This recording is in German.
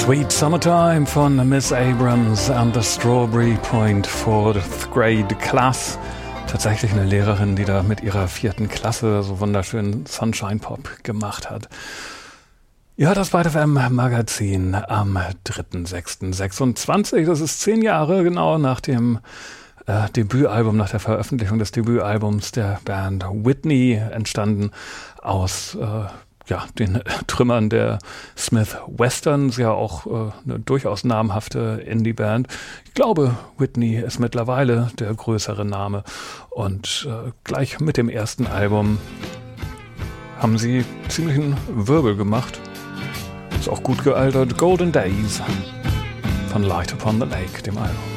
Sweet Summertime von Miss Abrams and the Strawberry Point Fourth Grade Class. Tatsächlich eine Lehrerin, die da mit ihrer 4. Klasse so wunderschönen Sunshine Pop gemacht hat. Ihr hört das bei FM Magazin am 3.6.26. Das ist 10 Jahre genau nach dem Debütalbum, nach der Veröffentlichung des Debütalbums der Band Whitney, entstanden aus den Trümmern der Smith Westerns, ja auch eine durchaus namhafte Indie-Band. Ich glaube, Whitney ist mittlerweile der größere Name und gleich mit dem ersten Album haben sie ziemlichen Wirbel gemacht. Ist auch gut gealtert. Golden Days von Light Upon the Lake, dem Album.